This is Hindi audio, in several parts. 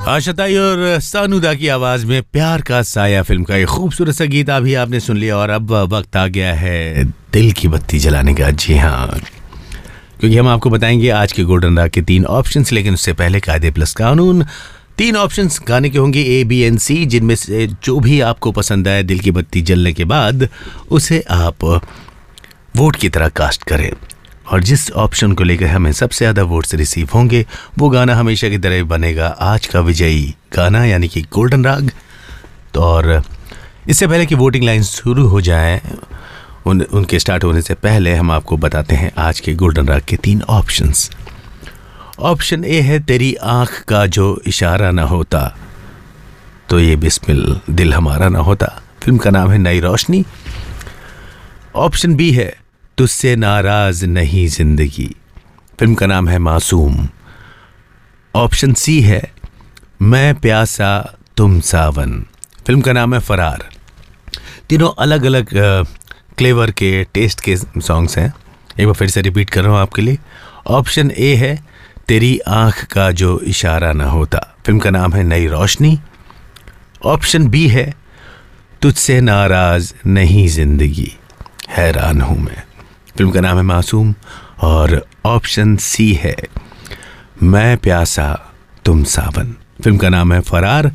आशताई और सानुदा की आवाज में प्यार का साया फिल्म का एक खूबसूरत सा गीत अभी आपने सुन लिया। और अब वक्त आ गया है दिल की बत्ती जलाने का। जी हाँ, क्योंकि हम आपको बताएंगे आज के गोल्डन राग के 3 ऑप्शंस, लेकिन उससे पहले कायदे प्लस कानून। 3 ऑप्शंस गाने के होंगे A, B and C, जिनमें से जो भी आपको पसंद आए दिल की बत्ती जलने के बाद उसे आप वोट की तरह कास्ट करें। और जिस ऑप्शन को लेकर हमें सबसे ज़्यादा वोट्स रिसीव होंगे वो गाना हमेशा की तरह बनेगा आज का विजयी गाना, यानी कि गोल्डन राग। तो और इससे पहले कि वोटिंग लाइन शुरू हो जाए, उनके स्टार्ट होने से पहले हम आपको बताते हैं आज के गोल्डन राग के 3 ऑप्शंस। ऑप्शन ए है तेरी आँख का जो इशारा ना होता तो ये बिस्मिल दिल हमारा ना होता। फिल्म का नाम है नई रोशनी। ऑप्शन बी है तुझसे नाराज नहीं जिंदगी। फिल्म का नाम है मासूम। ऑप्शन सी है मैं प्यासा तुम सावन। फिल्म का नाम है फरार। तीनों अलग अलग क्लेवर के टेस्ट के सॉन्ग्स हैं। एक बार फिर से रिपीट कर रहा हूँ आपके लिए। ऑप्शन ए है तेरी आँख का जो इशारा ना होता। फिल्म का नाम है नई रोशनी। ऑप्शन बी है तुझसे नाराज नहीं जिंदगी, हैरान हूँ मैं। फिल्म का नाम है मासूम। और ऑप्शन सी है मैं प्यासा तुम सावन। फिल्म का नाम है फरार।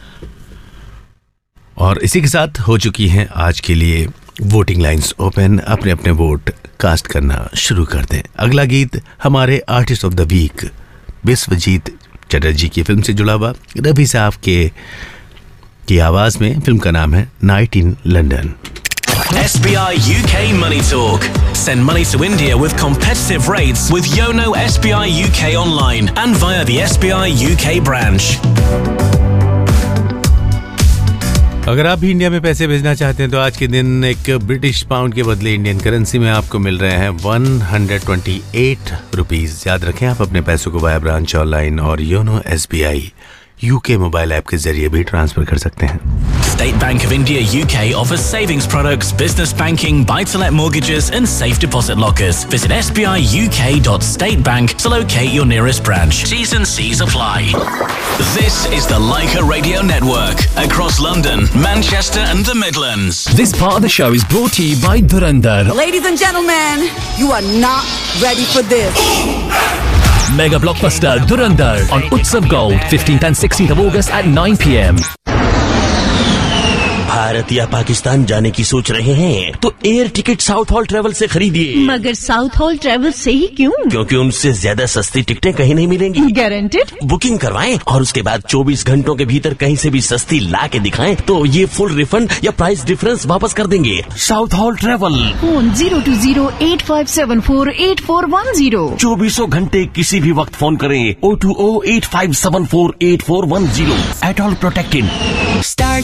और इसी के साथ हो चुकी हैं आज के लिए वोटिंग लाइंस ओपन। अपने अपने वोट कास्ट करना शुरू कर दें। अगला गीत हमारे artist of the week Vishwajeet Chatterjee की फिल्म से जुड़ा हुआ, रवि साहब की आवाज में। फिल्म का नाम है night in London. SBI UK Money Talk. Send money to India with competitive rates with Yono SBI UK online and via the SBI UK branch. अगर आप भी इंडिया में पैसे भेजना चाहते हैं तो आज के दिन एक ब्रिटिश पाउंड के बदले इंडियन करेंसी में आपको मिल रहे हैं 128 रुपीस। याद रखें आप अपने पैसों को वाया ब्रांच ऑनलाइन और YONO SBI UK mobile app के जरिए भी ट्रांसफर कर सकते हैं। State Bank of India UK offers savings products, business banking, buy-to-let mortgages and safe deposit lockers. Visit sbiuk.statebank to locate your nearest branch. T's and C's apply. This is the Leica Radio Network across London, Manchester and the Midlands. This part of the show is brought to you by Dhurandhar. Ladies and gentlemen, you are not ready for this. Mega blockbuster Dhurandhar on Utsav Gold, 15th and 16th of August at 9 p.m. Bharat या पाकिस्तान जाने की सोच रहे हैं तो air ticket south hall travel से खरीदिए। मगर साउथ हॉल ट्रेवल से ही क्यों? क्योंकि उनसे ज्यादा सस्ती टिकटें कहीं नहीं मिलेंगी। गारंटेड? बुकिंग करवाएं और उसके बाद 24 घंटों के भीतर कहीं से भी सस्ती ला के दिखाएं तो ये फुल रिफंड या प्राइस डिफरेंस वापस कर देंगे। South hall travel. फोन 020-8574-8410। 24 घंटे किसी भी वक्त फोन करें 020-8574-8410। At all protected.